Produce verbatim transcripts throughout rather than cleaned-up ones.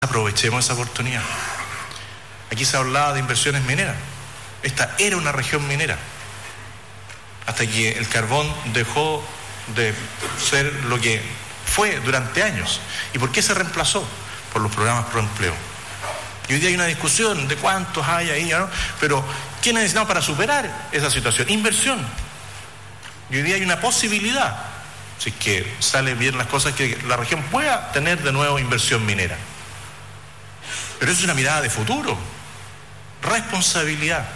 aprovechemos esa oportunidad. Aquí se hablaba de inversiones mineras. Esta era una región minera, hasta que el carbón dejó de ser lo que fue durante años. ¿Y por qué se reemplazó? Por los programas pro empleo. Y hoy día hay una discusión de cuántos hay ahí, ¿no? Pero ¿qué necesitamos para superar esa situación? Inversión. Y hoy día hay una posibilidad, si es que salen bien las cosas, que la región pueda tener de nuevo inversión minera. Pero eso es una mirada de futuro. Responsabilidad.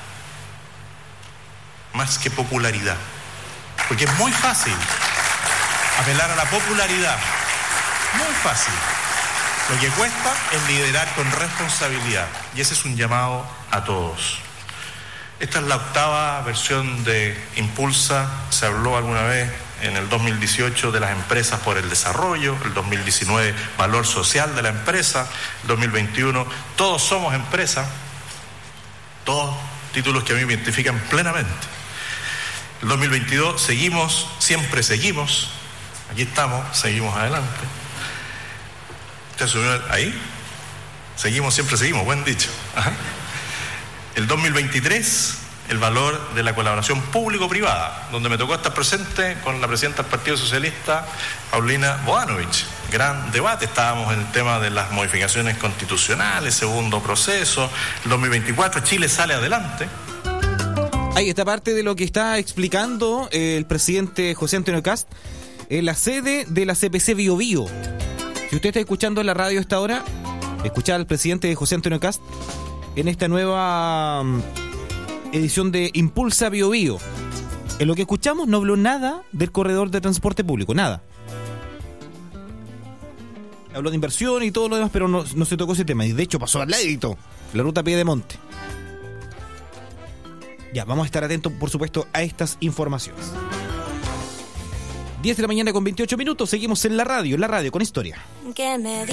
Más que popularidad. Porque es muy fácil apelar a la popularidad. Muy fácil. Lo que cuesta es liderar con responsabilidad. Y ese es un llamado a todos. Esta es la octava versión de Impulsa. Se habló alguna vez en el dos mil dieciocho de las empresas por el desarrollo, el dos mil diecinueve valor social de la empresa, el dos mil veintiuno todos somos empresa. Todos títulos que a mí me identifican plenamente. El dos mil veintidós seguimos, siempre seguimos. Aquí estamos, seguimos adelante. ¿Usted asumió ahí? Seguimos, siempre seguimos, buen dicho. Ajá. El dos mil veintitrés, el valor de la colaboración público-privada, donde me tocó estar presente con la presidenta del Partido Socialista, Paulina Bodanovich. Gran debate, estábamos en el tema de las modificaciones constitucionales, segundo proceso. El dos mil veinticuatro, Chile sale adelante. Ahí está parte de lo que está explicando el presidente José Antonio Kast en la sede de la C P C Bio Bio. Si usted está escuchando en la radio a esta hora, escuchar al presidente José Antonio Kast en esta nueva edición de Impulsa Bio Bio. En lo que escuchamos no habló nada del corredor de transporte público, nada. Habló de inversión y todo lo demás, pero no, no se tocó ese tema. Y de hecho pasó al ladito, la ruta Piedemonte. Ya, vamos a estar atentos, por supuesto, a estas informaciones. diez de la mañana con veintiocho minutos, seguimos en la radio, en la radio con historia. Que me